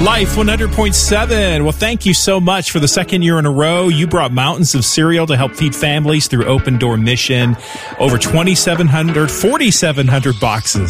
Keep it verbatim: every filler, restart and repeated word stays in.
Life one hundred point seven. Well, thank you so much for the second year in a row. You brought mountains of cereal to help feed families through Open Door Mission. Over twenty-seven hundred, forty-seven hundred boxes